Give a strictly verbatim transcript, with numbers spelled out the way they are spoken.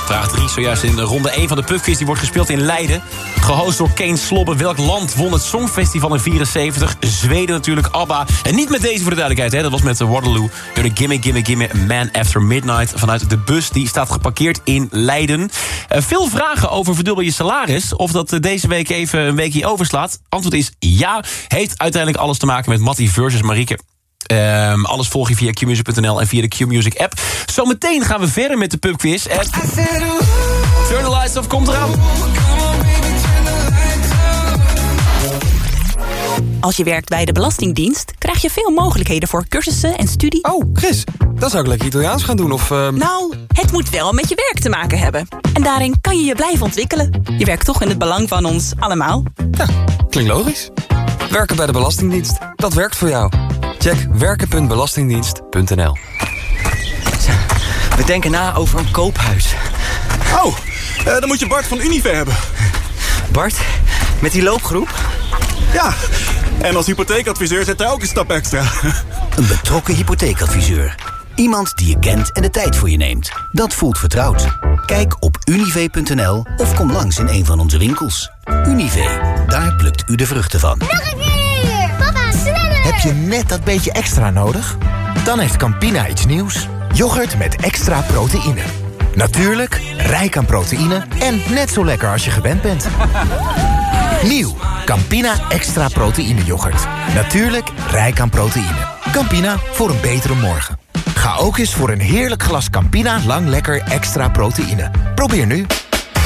Vraag drie, zojuist in de ronde één van de pubquiz. Die wordt gespeeld in Leiden. Gehost door Kane Slobben. Welk land won het Songfestival in vierenzeventig? Zweden natuurlijk, ABBA. En niet met deze voor de duidelijkheid, hè. Dat was met Waterloo. Door de Gimme Gimme Gimme Man After Midnight. Vanuit de bus, die staat geparkeerd in Leiden. Uh, veel vragen over verdubbel je salaris. Of dat uh, deze week even een weekje overslaat. Antwoord is ja. Heeft uiteindelijk alles te maken met Mattie versus Marieke. Um, alles volg je via q music punt n l en via de Q-Music app. Zometeen gaan we verder met de pubquiz. En Turn the Lights Off komt eraan. Als je werkt bij de Belastingdienst, krijg je veel mogelijkheden voor cursussen en studie. Oh, Chris, dan zou ik lekker Italiaans gaan doen of... Uh... Nou, het moet wel met je werk te maken hebben. En daarin kan je je blijven ontwikkelen. Je werkt toch in het belang van ons allemaal. Ja, klinkt logisch. Werken bij de Belastingdienst, dat werkt voor jou. Check werken punt belastingdienst punt n l. We denken na over een koophuis. Oh, uh, dan moet je Bart van Unive hebben. Bart, met die loopgroep? Ja, en als hypotheekadviseur zet hij ook een stap extra. Een betrokken hypotheekadviseur. Iemand die je kent en de tijd voor je neemt. Dat voelt vertrouwd. Kijk op unive punt n l of kom langs in een van onze winkels. Unive, daar plukt u de vruchten van. Nog een keer! Papa, sneller! Heb je net dat beetje extra nodig? Dan heeft Campina iets nieuws. Yoghurt met extra proteïne. Natuurlijk, rijk aan proteïne en net zo lekker als je gewend bent. Nieuw, Campina extra proteïne yoghurt. Natuurlijk, rijk aan proteïne. Campina, voor een betere morgen. Ga ook eens voor een heerlijk glas Campina lang lekker extra proteïne. Probeer nu.